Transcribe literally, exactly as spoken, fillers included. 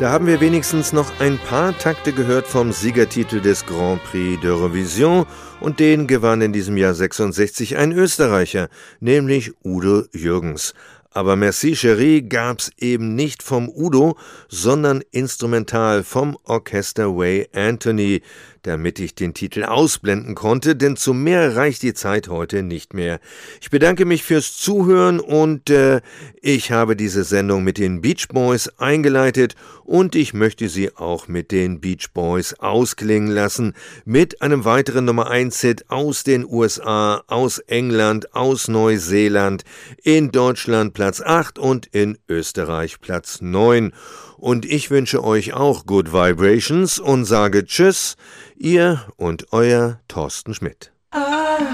Da haben wir wenigstens noch ein paar Takte gehört vom Siegertitel des Grand Prix d'Eurovision und den gewann in diesem Jahr sechsundsechzig ein Österreicher, nämlich Udo Jürgens. Aber Merci Chérie gab's eben nicht vom Udo, sondern instrumental vom Orchester Way Anthony, damit ich den Titel ausblenden konnte, denn zu mehr reicht die Zeit heute nicht mehr. Ich bedanke mich fürs Zuhören und äh, ich habe diese Sendung mit den Beach Boys eingeleitet und ich möchte sie auch mit den Beach Boys ausklingen lassen, mit einem weiteren Nummer eins Hit aus den U S A, aus England, aus Neuseeland, in Deutschland Platz acht und in Österreich Platz neun. Und ich wünsche euch auch Good Vibrations und sage Tschüss, ihr und euer Thorsten Schmidt.